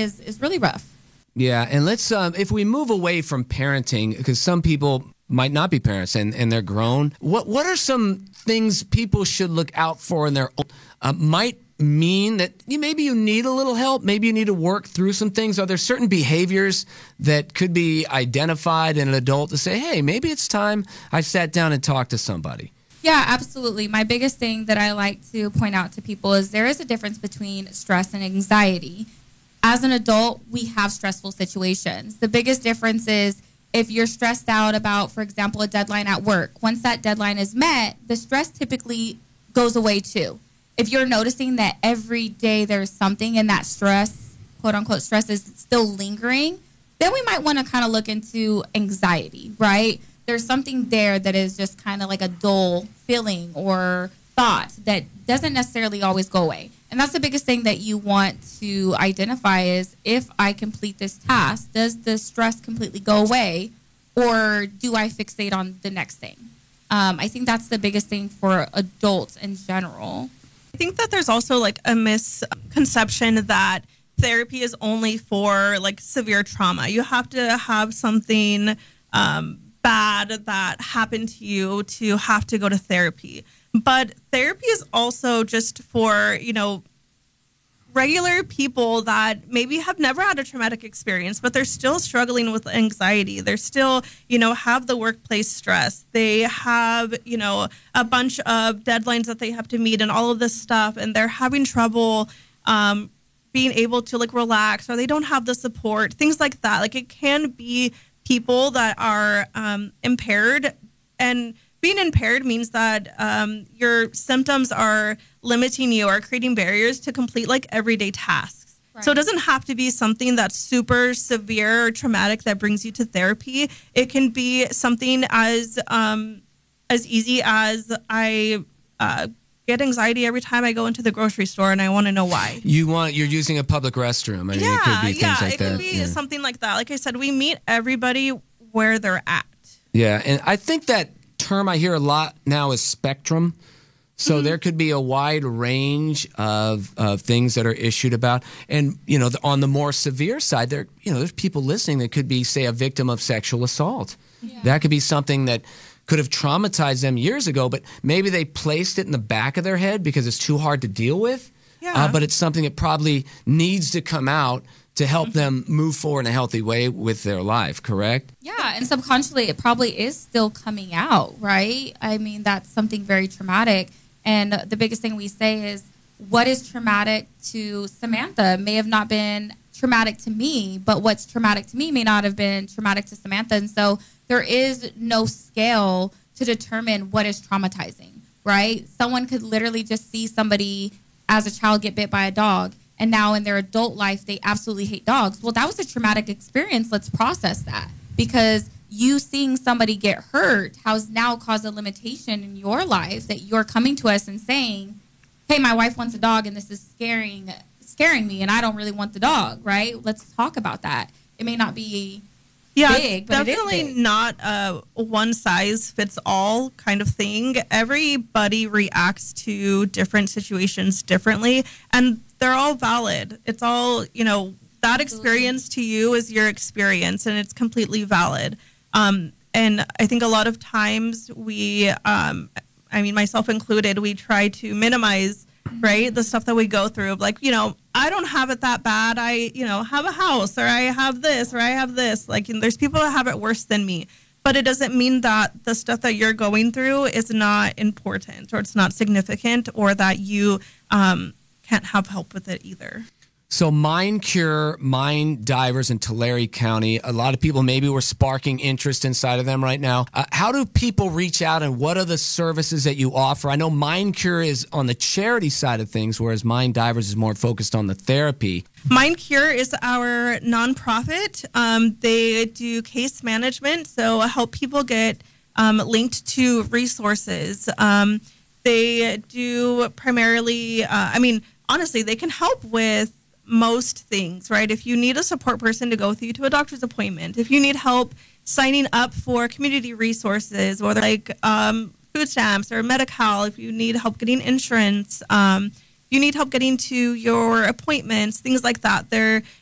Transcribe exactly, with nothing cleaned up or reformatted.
is is really rough. Yeah, and let's um, if we move away from parenting, because some people might not be parents and, and they're grown. What what are some things people should look out for in their own, uh, might mean that you, maybe you need a little help, maybe you need to work through some things? Are there certain behaviors that could be identified in an adult to say, hey, maybe it's time I sat down and talked to somebody? Yeah, absolutely. My biggest thing that I like to point out to people is there is a difference between stress and anxiety. As an adult, we have stressful situations. The biggest difference is if you're stressed out about, for example, a deadline at work. Once that deadline is met, the stress typically goes away too. If you're noticing that every day there's something and that stress, quote unquote stress, is still lingering, then we might want to kind of look into anxiety, right? There's something there that is just kind of like a dull feeling or thought that doesn't necessarily always go away. And that's the biggest thing that you want to identify is, if I complete this task, does the stress completely go away, or do I fixate on the next thing? Um, I think that's the biggest thing for adults in general. I think that there's also like a misconception that therapy is only for like severe trauma. You have to have something um, bad that happened to you to have to go to therapy. But therapy is also just for, you know, regular people that maybe have never had a traumatic experience, but they're still struggling with anxiety. They're still, you know, have the workplace stress. They have, you know, a bunch of deadlines that they have to meet and all of this stuff, and they're having trouble um, being able to like relax, or they don't have the support, things like that. Like it can be people that are um, impaired, and being impaired means that um, your symptoms are limiting you or creating barriers to complete like everyday tasks. Right. So it doesn't have to be something that's super severe or traumatic that brings you to therapy. It can be something as um, as easy as I uh, get anxiety every time I go into the grocery store and I want to know why. You want you're using a public restroom. I mean, yeah, it could be things yeah, like it that. could be yeah. something like that. Like I said, we meet everybody where they're at. Yeah, and I think that term I hear a lot now is spectrum. So mm-hmm. there could be a wide range of, of things that are issued about. And, you know, the, on the more severe side, there, you know, there's people listening that could be, say, a victim of sexual assault. Yeah. That could be something that could have traumatized them years ago, but maybe they placed it in the back of their head because it's too hard to deal with. Yeah. Uh, but it's something that probably needs to come out to help mm-hmm. them move forward in a healthy way with their life, correct? Yeah, and subconsciously it probably is still coming out, right? I mean, that's something very traumatic. And the biggest thing we say is, what is traumatic to Samantha may have not been traumatic to me, but what's traumatic to me may not have been traumatic to Samantha. And so there is no scale to determine what is traumatizing, right? Someone could literally just see somebody as a child get bit by a dog, and now in their adult life, they absolutely hate dogs. Well, that was a traumatic experience. Let's process that, because you seeing somebody get hurt has now caused a limitation in your life that you're coming to us and saying, hey, my wife wants a dog and this is scaring scaring me and I don't really want the dog, right? Let's talk about that. It may not be yeah, big, but definitely it is big. Not a one size fits all kind of thing. Everybody reacts to different situations differently, and they're all valid. It's all, you know, that experience to you is your experience, and it's completely valid. Um, and I think a lot of times we, um, I mean, myself included, we try to minimize, right, the stuff that we go through. Like, you know, I don't have it that bad. I, you know, have a house, or I have this, or I have this. Like, you know, there's people that have it worse than me. But it doesn't mean that the stuff that you're going through is not important, or it's not significant, or that you um, can't have help with it either. So Mind Cure, Mind Divers in Tulare County, a lot of people maybe were sparking interest inside of them right now. Uh, how do people reach out, and what are the services that you offer? I know Mind Cure is on the charity side of things, whereas Mind Divers is more focused on the therapy. Mind Cure is our nonprofit. Um, they do case management, so help people get um, linked to resources. Um, they do primarily, uh, I mean, honestly, they can help with most things, right? If you need a support person to go with you to a doctor's appointment, if you need help signing up for community resources, or like um, food stamps or Medi-Cal, if you need help getting insurance, um, if you need help getting to your appointments, things like that, they're